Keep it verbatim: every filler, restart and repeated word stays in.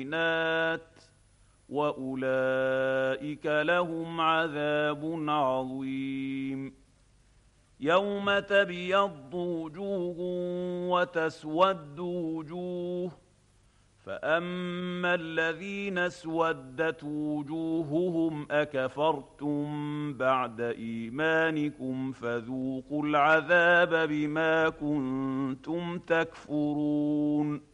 الْمُؤْمِنَاتِ وَأُولَٰئِكَ لَهُمْ عَذَابٌ عَظِيمٌ يَوْمَ تَبْيَضُّ وُجُوهٌ وَتَسْوَدُّ وُجُوهٌ فَأَمَّا الَّذِينَ اسْوَدَّتْ وُجُوهُهُمْ أَكَفَرْتُم بَعْدَ إِيمَانِكُمْ فَذُوقُوا الْعَذَابَ بِمَا كُنتُمْ تَكْفُرُونَ